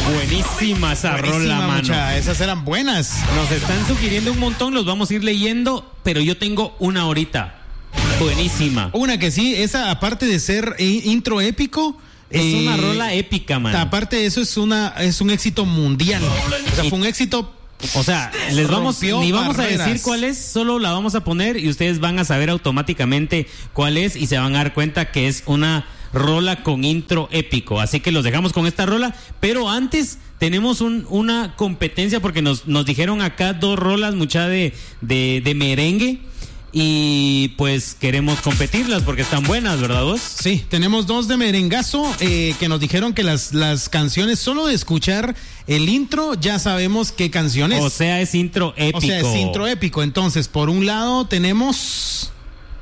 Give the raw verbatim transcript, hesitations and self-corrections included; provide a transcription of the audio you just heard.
Buenísima esa rola, mano. Mucha, esas eran buenas. Nos están sugiriendo un montón, los vamos a ir leyendo, pero yo tengo una ahorita. Buenísima. Una que sí, esa aparte de ser eh, intro épico, es eh, una rola épica, man. Aparte de eso es una es un éxito mundial. O sea, y, fue un éxito. O sea, les vamos ni vamos barreras. a decir cuál es, solo la vamos a poner y ustedes van a saber automáticamente cuál es y se van a dar cuenta que es una rola con intro épico. Así que los dejamos con esta rola, pero antes tenemos un, una competencia porque nos, nos dijeron acá dos rolas mucha de, de, de merengue. Y pues queremos competirlas porque están buenas, ¿verdad vos? Sí, tenemos dos de merengazo eh, que nos dijeron que las, las canciones, solo de escuchar el intro ya sabemos qué canción es. O sea, es intro épico. O sea, es intro épico. Entonces, por un lado tenemos...